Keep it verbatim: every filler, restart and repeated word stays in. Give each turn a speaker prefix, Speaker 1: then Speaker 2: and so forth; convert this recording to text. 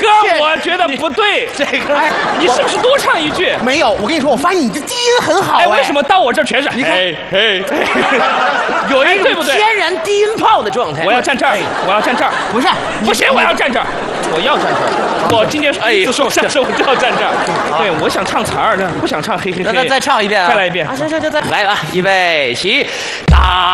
Speaker 1: 歌我觉得不对。
Speaker 2: 这个，
Speaker 1: 哎，你是不是多唱一句？
Speaker 2: 没有，我跟你说，我发现你的低音很好。
Speaker 1: 哎，为什么到我这儿全是？
Speaker 2: 你看，
Speaker 1: 嘿嘿，有音对不对？
Speaker 2: 天然低音炮的状态。
Speaker 1: 我要站这儿，我要站这儿。
Speaker 2: 不是，
Speaker 1: 不行，我要站这儿，我要站这儿。我今天哎，一次说相声我就要站这儿。对，我想唱词儿呢，不想唱嘿嘿嘿。
Speaker 2: 那再唱一遍啊！
Speaker 1: 再来一遍。
Speaker 2: 啊，行行行，再来吧，预备起，打。